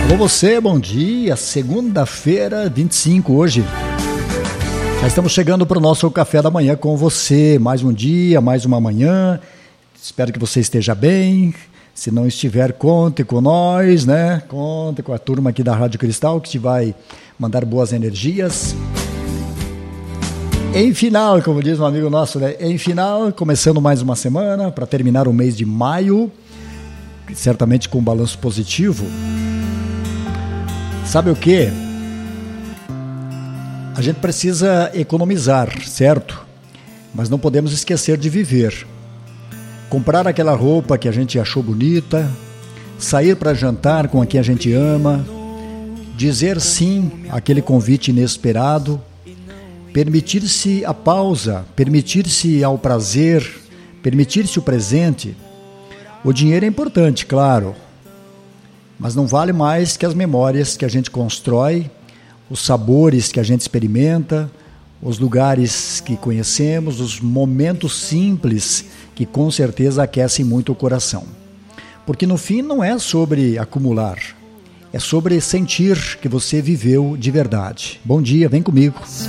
Alô você, bom dia, segunda-feira, 25 hoje. Já estamos chegando para o nosso café da manhã com você, mais um dia, mais uma manhã. Espero que você esteja bem. Se não estiver, conte com nós, né? Conte com a turma aqui da Rádio Cristal, que te vai mandar boas energias. Em final, como diz um amigo nosso, né? Em final, começando mais uma semana para terminar o mês de maio, certamente com um balanço positivo. Sabe o que? A gente precisa economizar, certo? Mas não podemos esquecer de viver. Comprar aquela roupa que a gente achou bonita, sair para jantar com quem a gente ama, dizer sim àquele convite inesperado, permitir-se a pausa, permitir-se ao prazer, permitir-se o presente. O dinheiro é importante, claro, mas não vale mais que as memórias que a gente constrói, os sabores que a gente experimenta, os lugares que conhecemos, os momentos simples que com certeza aquecem muito o coração. Porque no fim não é sobre acumular, é sobre sentir que você viveu de verdade. Bom dia, vem comigo.